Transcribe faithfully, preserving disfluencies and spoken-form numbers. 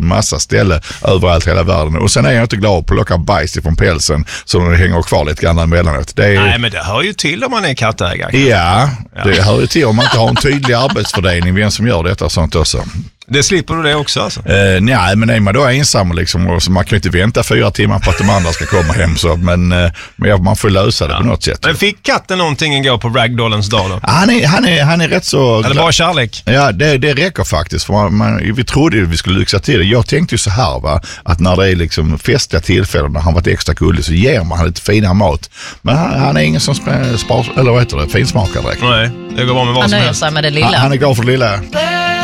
massa ställen överallt hela världen. Och sen är jag inte glad att plocka bajs ifrån pälsen så den hänger kvar lite grann emellanåt. Det är... Nej, men det hör ju till om man är kattägare. Ja, ja, det hör ju till om man inte har en tydlig arbetsfördelning vem som gör detta och sånt också. Det slipper du det också alltså? Eh, nej, men är man då ensam liksom, och så man kan ju inte vänta fyra timmar på att de andra ska komma hem så, men, eh, men man får lösa det ja. på något sätt. Men fick katten någonting igår på Ragdollens dag då? Han är, han är, han är rätt så... Eller bara kärlek? Ja, det, det räcker faktiskt. För man, man, vi trodde ju att vi skulle lyxa till det. Jag tänkte ju så här va, att när det är liksom festliga tillfällen när han varit extra gullig så ger man han lite finare mat. Men han, han är ingen som spar, eller vad heter det, finsmakar direkt. Nej, det går bra med vad han som helst. Han nöjer sig med det lilla. Han, han är glad för det lilla.